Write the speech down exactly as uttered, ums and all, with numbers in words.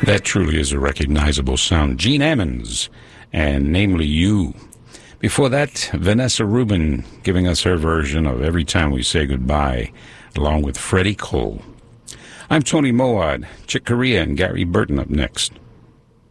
That truly is a recognizable sound. Gene Ammons, and namely You. Before that, Vanessa Rubin giving us her version of Every Time We Say Goodbye, along with Freddie Cole. I'm Tony Moad, Chick Corea and Gary Burton up next.